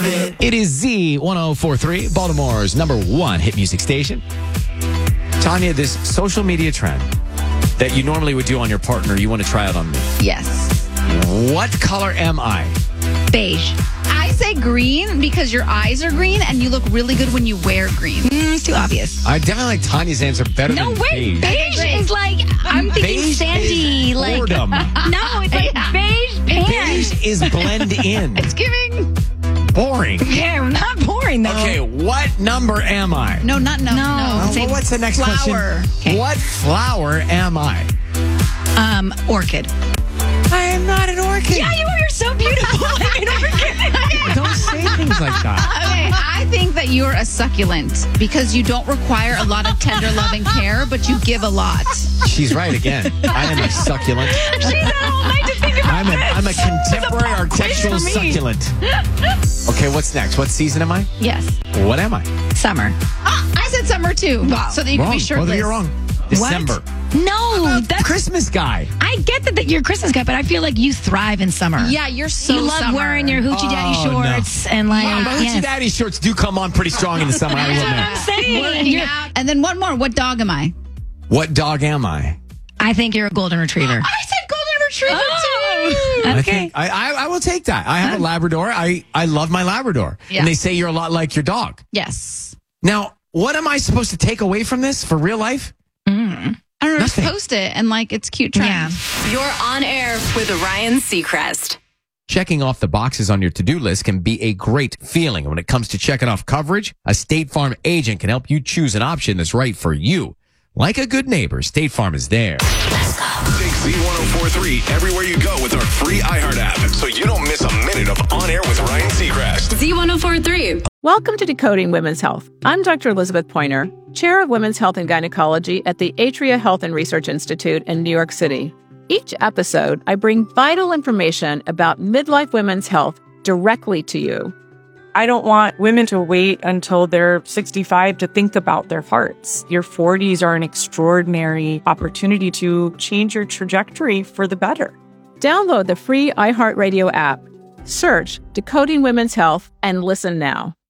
of it. It is Z1043, Baltimore's #1 hit music station. Tanya, this social media trend that you normally would do on your partner, you want to try out on me. Yes. What color am I? Beige. I say green because your eyes are green and you look really good when you wear green. It's too obvious. I definitely like Tanya's answer better No, than wait. beige. Beige is like, I'm thinking Beige sandy. is Like, boredom. no, it's like beige pants. Beige is blend in. It's giving. Boring. Yeah, not boring though. Okay, what number am I? No, not no. No. Well, what's the next Flower. question? Okay. What flower am I? Orchid. I am not an orchid. Yeah, you are. You're so beautiful. like an orchid. Don't say things like that. Okay, I think that you're a succulent because you don't require a lot of tender loving care, but you give a lot. She's right again. I am a succulent. She's had all night to think about I'm a contemporary pop quiz architectural for me. succulent. Okay, what's next? What season am I? Yes. What am I? Summer. I said summer too, so that you can Wrong. be shirtless. Both of you are wrong. December. No, that's. Christmas guy. I get that you're a Christmas guy, but I feel like you thrive in summer. Yeah, you're so you love summer. wearing your hoochie daddy Oh, no. shorts and like. Yeah, my Hoochie Daddy shorts do come on pretty strong in the summer. I will That's what I'm admit. saying. Working You're- out. And then one more. What dog am I? What dog am I? I think you're a golden retriever. I said golden retriever Oh. too. I Okay. think I will take that. I have a Labrador. I love my Labrador. Yeah. And they say you're a lot like your dog. Yes. Now, what am I supposed to take away from this for real life? I don't know. Just Nothing. post it and like it's cute trend. Yeah. You're on air with Ryan Seacrest. Checking off the boxes on your to-do list can be a great feeling. When it comes to checking off coverage, a State Farm agent can help you choose an option that's right for you. Like a good neighbor, State Farm is there. Take Z1043 everywhere you go with our free iHeart app so you don't miss a minute of On Air with Ryan Seacrest. Z1043. Welcome to Decoding Women's Health. I'm Dr. Elizabeth Pointer, Chair of Women's Health and Gynecology at the Atria Health and Research Institute in New York City. Each episode, I bring vital information about midlife women's health directly to you. I don't want women to wait until they're 65 to think about their hearts. Your 40s are an extraordinary opportunity to change your trajectory for the better. Download the free iHeartRadio app, search Decoding Women's Health, and listen now.